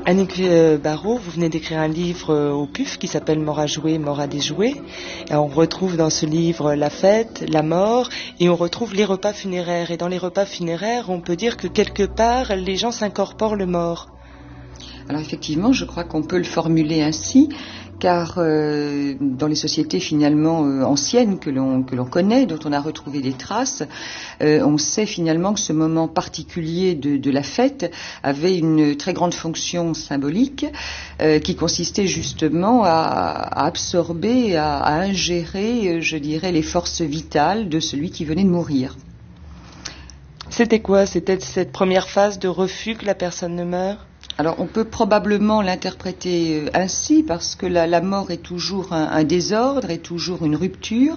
Annick Barraud, vous venez d'écrire un livre au PUF qui s'appelle Mort à jouer, mort à déjouer. Et on retrouve dans ce livre la fête, la mort, et on retrouve les repas funéraires. Et dans les repas funéraires, on peut dire que quelque part, les gens s'incorporent le mort. Alors effectivement, je crois qu'on peut le formuler ainsi, car dans les sociétés finalement anciennes que l'on connaît, dont on a retrouvé des traces, on sait finalement que ce moment particulier de la fête avait une très grande fonction symbolique qui consistait justement à absorber, à ingérer, je dirais, les forces vitales de celui qui venait de mourir. C'était quoi? C'était cette première phase de refus que la personne ne meurt? Alors on peut probablement l'interpréter ainsi parce que la mort est toujours un désordre, est toujours une rupture.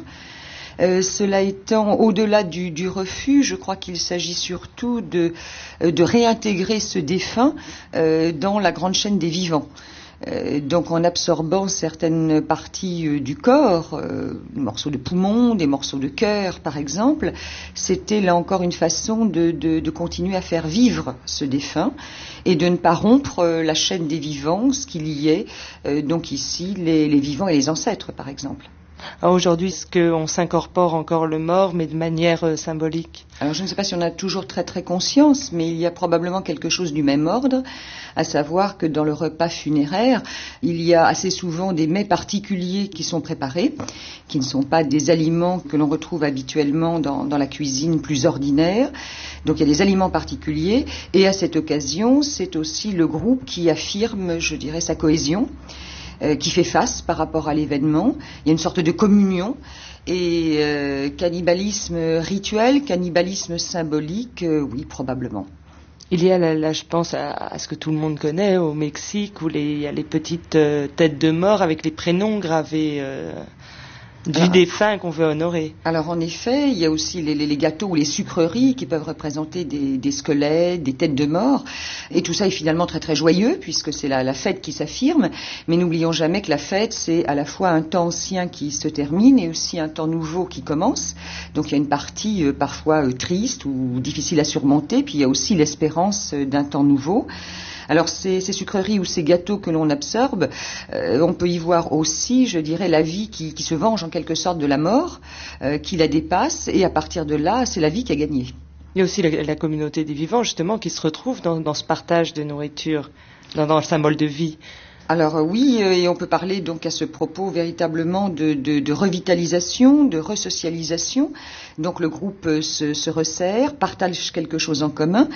Cela étant, au-delà du refus, je crois qu'il s'agit surtout de réintégrer ce défunt dans la grande chaîne des vivants. Donc en absorbant certaines parties du corps, des morceaux de poumon, des morceaux de cœur par exemple, c'était là encore une façon de continuer à faire vivre ce défunt et de ne pas rompre la chaîne des vivants, ce qui liait donc ici les vivants et les ancêtres par exemple. Alors aujourd'hui, est-ce qu'on s'incorpore encore le mort, mais de manière symbolique? Alors je ne sais pas si on a toujours très très conscience, mais il y a probablement quelque chose du même ordre, à savoir que dans le repas funéraire, il y a assez souvent des mets particuliers qui sont préparés, qui ne sont pas des aliments que l'on retrouve habituellement dans la cuisine plus ordinaire. Donc il y a des aliments particuliers, et à cette occasion, c'est aussi le groupe qui affirme, je dirais, sa cohésion, qui fait face par rapport à l'événement. Il y a une sorte de communion et cannibalisme rituel, cannibalisme symbolique, oui, probablement. Il y a là, je pense à ce que tout le monde connaît au Mexique, où il y a les petites têtes de mort avec les prénoms gravés du défunt qu'on veut honorer. Alors en effet, il y a aussi les gâteaux ou les sucreries qui peuvent représenter des squelettes, des têtes de mort. Et tout ça est finalement très très joyeux puisque c'est la fête qui s'affirme. Mais n'oublions jamais que la fête, c'est à la fois un temps ancien qui se termine et aussi un temps nouveau qui commence. Donc il y a une partie parfois triste ou difficile à surmonter. Puis il y a aussi l'espérance d'un temps nouveau. Alors ces sucreries ou ces gâteaux que l'on absorbe, on peut y voir aussi, je dirais, la vie qui se venge en quelque sorte de la mort, qui la dépasse, et à partir de là, c'est la vie qui a gagné. Il y a aussi la communauté des vivants, justement, qui se retrouve dans ce partage de nourriture, dans le symbole de vie. Alors oui, et on peut parler donc à ce propos véritablement de revitalisation, de resocialisation. Donc le groupe se resserre, partage quelque chose en commun.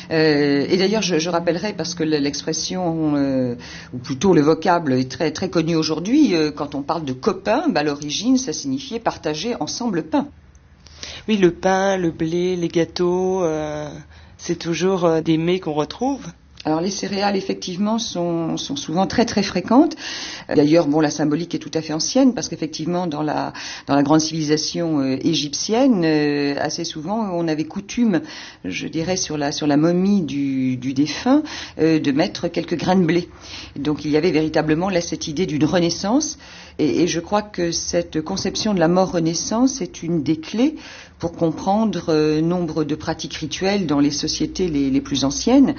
Et d'ailleurs, je rappellerai, parce que l'expression, ou plutôt le vocable est très très connu aujourd'hui, quand on parle de copain, à l'origine, ça signifiait partager ensemble le pain. Oui, le pain, le blé, les gâteaux, c'est toujours des mets qu'on retrouve. Alors les céréales effectivement sont souvent très très fréquentes. D'ailleurs la symbolique est tout à fait ancienne parce qu'effectivement dans la grande civilisation égyptienne assez souvent on avait coutume, je dirais sur la momie du défunt de mettre quelques grains de blé. Donc il y avait véritablement là cette idée d'une renaissance et je crois que cette conception de la mort-renaissance est une des clés pour comprendre nombre de pratiques rituelles dans les sociétés les plus anciennes.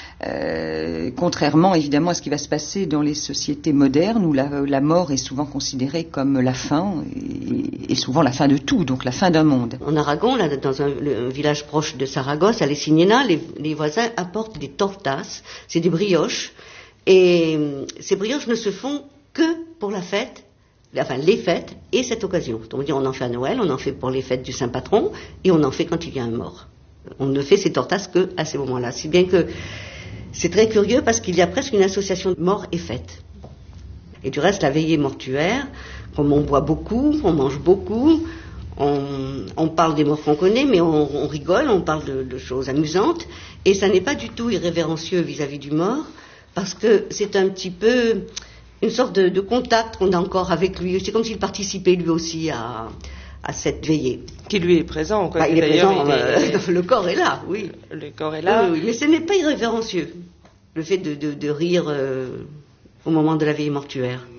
Contrairement évidemment à ce qui va se passer dans les sociétés modernes où la mort est souvent considérée comme la fin et souvent la fin de tout, donc la fin d'un monde. En Aragon, là, dans le village proche de Saragosse, à Lesinena, les voisins apportent des tortas, c'est des brioches, et ces brioches ne se font que pour la fête, enfin les fêtes et cette occasion. Donc on en fait à Noël, on en fait pour les fêtes du Saint-Patron et on en fait quand il y a un mort. On ne fait ces tortas que à ces moments-là, si bien que c'est très curieux parce qu'il y a presque une association de mort et fête. Et du reste, la veillée mortuaire, comme on boit beaucoup, on mange beaucoup, on parle des morts qu'on connaît, mais on rigole, on parle de choses amusantes, et ça n'est pas du tout irrévérencieux vis-à-vis du mort, parce que c'est un petit peu une sorte de contact qu'on a encore avec lui. C'est comme s'il participait lui aussi à cette veillée. Qui lui est présent, quoi. Il est présent, le corps est là, oui. Le corps est là. Oui, mais ce n'est pas irrévérencieux, le fait de rire au moment de la veillée mortuaire.